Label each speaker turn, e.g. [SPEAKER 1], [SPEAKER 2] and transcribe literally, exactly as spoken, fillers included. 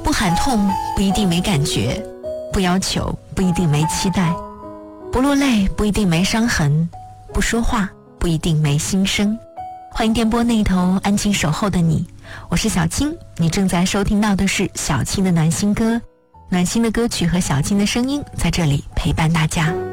[SPEAKER 1] 不喊痛不一定没感觉，不要求不一定没期待，不落泪不一定没伤痕，不说话不一定没心声。欢迎电波那头安静守候的你，我是小青，你正在收听到的是小青的暖心歌，暖心的歌曲和小青的声音在这里陪伴大家。